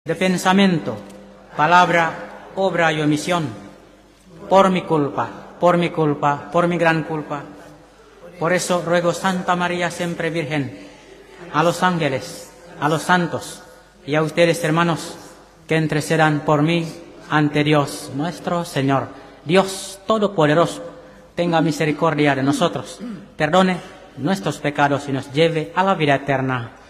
de pensamiento, palabra, obra y omisión, por mi culpa, por mi gran culpa. Por eso ruego Santa María siempre Virgen, a los ángeles, a los santos y a ustedes, hermanos, que intercedan por mí ante Dios nuestro Señor. Dios Todopoderoso, tenga misericordia de nosotros, perdone nuestros pecados y nos lleve a la vida eterna.